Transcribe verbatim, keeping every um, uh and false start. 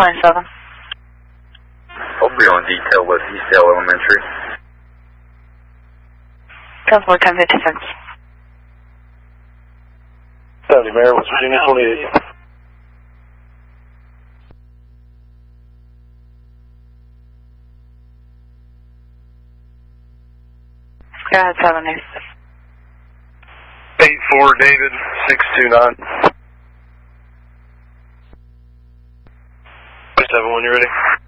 twenty-seven. I'll be on detail with Eastdale Elementary. Council ten fifty-six. seventy, Mayor, West Virginia, twenty-eight. Go ahead, seventy. eight four, David, six two nine. seven one, you ready?